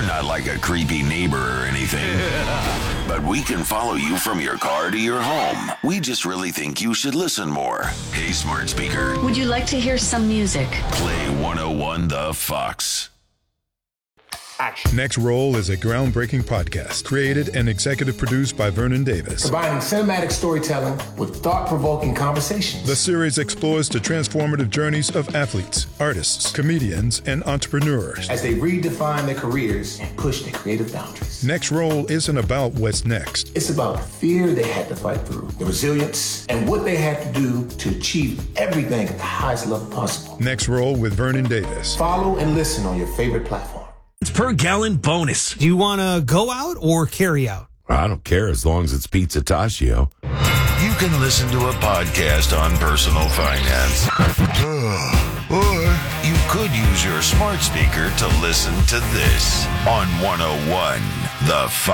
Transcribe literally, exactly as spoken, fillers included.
not like a creepy neighbor or anything. But we can follow you from your car to your home. We just really think you should listen more. Hey, smart speaker. Would you like to hear some music? Play one oh one The Fox. Action. Next Roll is a groundbreaking podcast created and executive produced by Vernon Davis. Combining cinematic storytelling with thought-provoking conversations. The series explores the transformative journeys of athletes, artists, comedians, and entrepreneurs as they redefine their careers and push their creative boundaries. Next Roll isn't about what's next. It's about the fear they had to fight through, the resilience, and what they had to do to achieve everything at the highest level possible. Next Roll with Vernon Davis. Follow and listen on your favorite platform. It's per gallon bonus. Do you want to go out or carry out? I don't care as long as it's Pizza Taccio. You can listen to a podcast on personal finance. Or you could use your smart speaker to listen to this on one oh one The Fox.